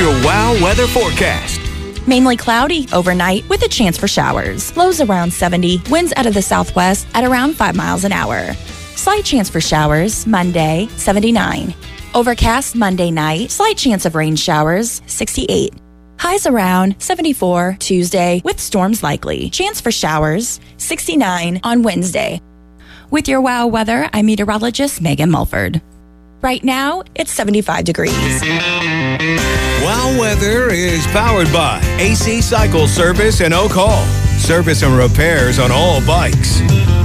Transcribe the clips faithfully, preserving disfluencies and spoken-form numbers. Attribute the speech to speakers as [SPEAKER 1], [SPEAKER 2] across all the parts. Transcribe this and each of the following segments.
[SPEAKER 1] your WOW weather forecast.
[SPEAKER 2] Mainly cloudy overnight with a chance for showers. Lows around seventy, winds out of the southwest at around five miles an hour. Slight chance for showers Monday, seventy-nine. Overcast Monday night, slight chance of rain showers, sixty-eight. Highs around seventy-four Tuesday with storms likely. Chance for showers, sixty-nine on Wednesday. With your WOW weather, I'm meteorologist Megan Mulford. Right now, it's seventy-five degrees.
[SPEAKER 1] WOW weather is powered by A C Cycle Service and Oak Hall. Service and repairs on all bikes.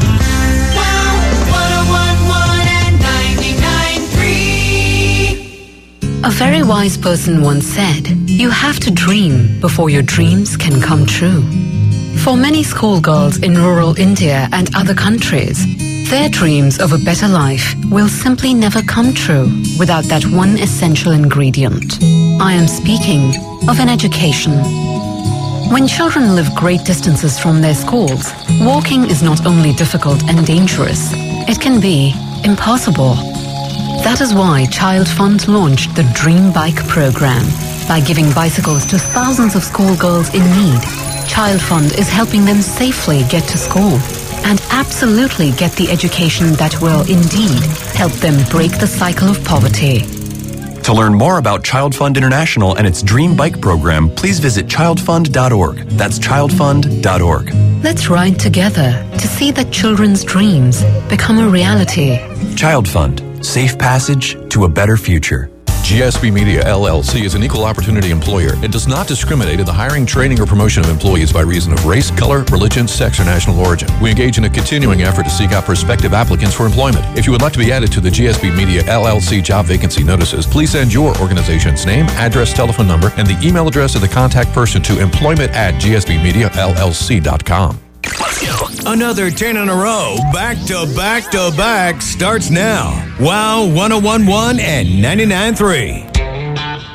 [SPEAKER 3] A very wise person once said, you have to dream before your dreams can come true. For many schoolgirls in rural India and other countries, their dreams of a better life will simply never come true without that one essential ingredient. I am speaking of an education. When children live great distances from their schools, walking is not only difficult and dangerous, it can be impossible. That is why Child Fund launched the Dream Bike program. By giving bicycles to thousands of schoolgirls in need, Child Fund is helping them safely get to school and absolutely get the education that will indeed help them break the cycle of poverty.
[SPEAKER 4] To learn more about Child Fund International and its Dream Bike program, please visit child fund dot org. That's child fund dot org.
[SPEAKER 3] Let's ride together to see that children's dreams become a reality.
[SPEAKER 4] Child Fund. Safe passage to a better future.
[SPEAKER 5] G S B Media, L L C is an equal opportunity employer and does not discriminate in the hiring, training, or promotion of employees by reason of race, color, religion, sex, or national origin. We engage in a continuing effort to seek out prospective applicants for employment. If you would like to be added to the G S B Media, L L C job vacancy notices, please send your organization's name, address, telephone number, and the email address of the contact person to employment at g s b media l l c dot com.
[SPEAKER 1] Another ten in a row, back to back to back, starts now. WOW one oh one point one and ninety-nine point three.